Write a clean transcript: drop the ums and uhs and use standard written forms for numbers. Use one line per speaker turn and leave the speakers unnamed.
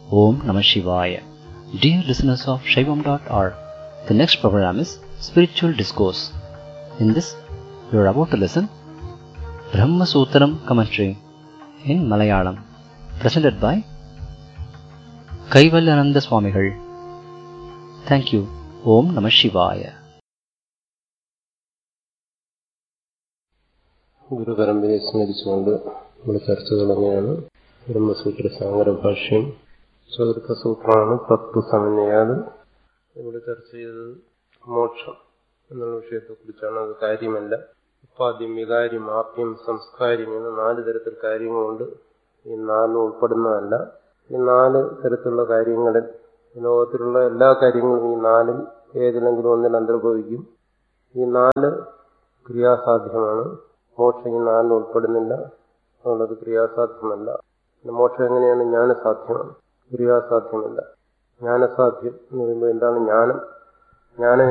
Om Namah Shivaya. Dear listeners of Shaivam.org, the next program is Spiritual Discourse. In this, you are about to listen Brahma Sutram commentary in Malayalam, presented by Kaivalyananda Swamigal. Thank you. Om Namah Shivaya.
ഗുരുപരമ്പരയെ സ്മരിച്ചുകൊണ്ട് നമ്മുടെ ചർച്ച തുടങ്ങിയാണ്. ബ്രഹ്മസൂത്ര സാങ്കര ഭാഷ്യം ചതുർത്ഥ സൂത്രമാണ്. തത്വ സമന്വയാത് ഇവിടെ ചർച്ച ചെയ്തത് മോക്ഷം എന്നുള്ള വിഷയത്തെക്കുറിച്ചാണ്. അത് കാര്യമല്ല, ഉപാദ്യം, വികാര്യം, ആപ്യം, സംസ്കാര്യം എന്ന 4 തരത്തിൽ കാര്യങ്ങളുണ്ട്. ഈ 4 ഉൾപ്പെടുന്നതല്ല. ഈ 4 തരത്തിലുള്ള കാര്യങ്ങളിൽ ലോകത്തിലുള്ള എല്ലാ കാര്യങ്ങളും ഈ 4-ൽ ഏതിലെങ്കിലും ഒന്നിൽ അന്തർഭവിക്കും. ഈ 4 ക്രിയാസാധ്യമാണ്. മോക്ഷം ഈ 4 ഉൾപ്പെടുന്നില്ല, അതുകൊണ്ടത് ക്രിയാസാധ്യമല്ല. മോക്ഷം എങ്ങനെയാണ്? ജ്ഞാനസാധ്യമാണ്, ക്രിയാസാധ്യമല്ല. ജ്ഞാനസാധ്യം എന്ന് പറയുമ്പോൾ എന്താണ് ജ്ഞാനം? ജ്ഞാനം